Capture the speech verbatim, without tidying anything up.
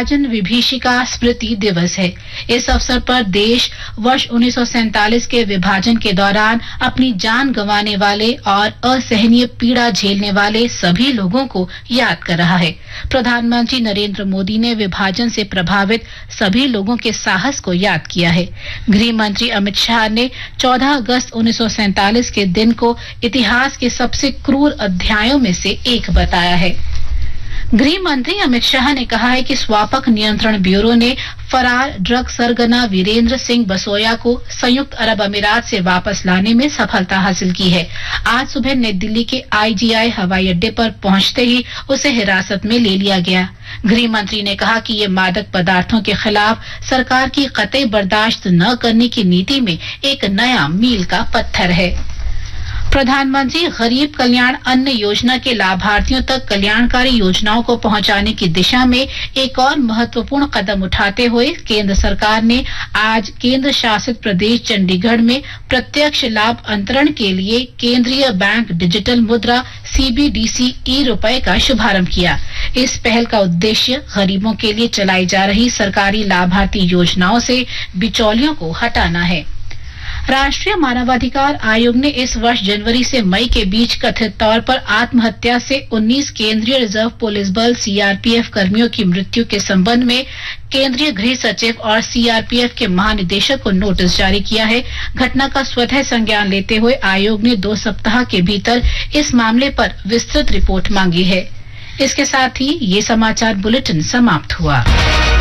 विभाजन विभीषिका स्मृति दिवस है। इस अवसर पर देश वर्ष उन्नीस सौ सैंतालीस के विभाजन के दौरान अपनी जान गंवाने वाले और असहनीय पीड़ा झेलने वाले सभी लोगों को याद कर रहा है। प्रधानमंत्री नरेंद्र मोदी ने विभाजन से प्रभावित सभी लोगों के साहस को याद किया है। गृह मंत्री अमित शाह ने चौदह अगस्त उन्नीस सौ सैंतालीस के दिन को इतिहास के सबसे क्रूर अध्यायों में से एक बताया है। गृह मंत्री अमित शाह ने कहा है कि स्वापक नियंत्रण ब्यूरो ने फरार ड्रग सरगना वीरेंद्र सिंह बसोया को संयुक्त अरब अमीरात से वापस लाने में सफलता हासिल की है। आज सुबह नई दिल्ली के आई जी आई हवाई अड्डे पर पहुंचते ही उसे हिरासत में ले लिया गया। गृह मंत्री ने कहा कि ये मादक पदार्थों के खिलाफ सरकार की कतई बर्दाश्त न करने की नीति में एक नया मील का पत्थर है। प्रधानमंत्री गरीब कल्याण अन्न योजना के लाभार्थियों तक कल्याणकारी योजनाओं को पहुंचाने की दिशा में एक और महत्वपूर्ण कदम उठाते हुए केंद्र सरकार ने आज केंद्र शासित प्रदेश चंडीगढ़ में प्रत्यक्ष लाभ अंतरण के लिए केंद्रीय बैंक डिजिटल मुद्रा सी बी डी सी ई रुपए का शुभारंभ किया। इस पहल का उद्देश्य गरीबों के लिए चलाई जा रही सरकारी लाभार्थी योजनाओं से बिचौलियों को हटाना है। राष्ट्रीय मानवाधिकार आयोग ने इस वर्ष जनवरी से मई के बीच कथित तौर पर आत्महत्या से उन्नीस केंद्रीय रिजर्व पुलिस बल सी आर पी एफ कर्मियों की मृत्यु के संबंध में केंद्रीय गृह सचिव और सी आर पी एफ के महानिदेशक को नोटिस जारी किया है। घटना का स्वतः संज्ञान लेते हुए आयोग ने दो सप्ताह के भीतर इस मामले पर विस्तृत रिपोर्ट मांगी है। इसके साथ ही ये समाचार बुलेटिन समाप्त हुआ।